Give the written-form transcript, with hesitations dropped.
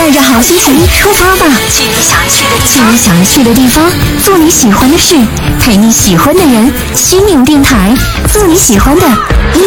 带着好心情出发吧， 去你想去的地方，做你喜欢的事，陪你喜欢的人。心灵电台，做你喜欢的